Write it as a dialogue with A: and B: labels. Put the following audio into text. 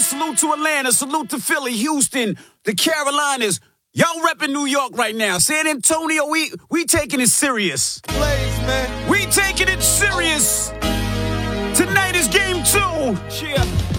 A: salute to Atlanta, salute to Philly, Houston, the Carolinas. Y'all repping New York right now. San Antonio, we taking it serious.
B: Blaze, man.
A: We taking it serious. Tonight is game 2.
B: Cheer.